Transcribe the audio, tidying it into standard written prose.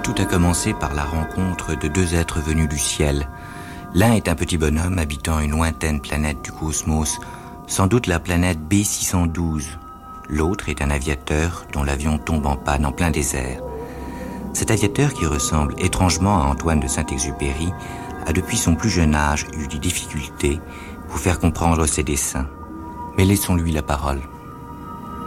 Tout a commencé par la rencontre de deux êtres venus du ciel. L'un est un petit bonhomme habitant une lointaine planète du cosmos, sans doute la planète B612. L'autre est un aviateur dont l'avion tombe en panne en plein désert. Cet aviateur, qui ressemble étrangement à Antoine de Saint-Exupéry, a depuis son plus jeune âge eu des difficultés pour faire comprendre ses desseins. Mais laissons-lui la parole.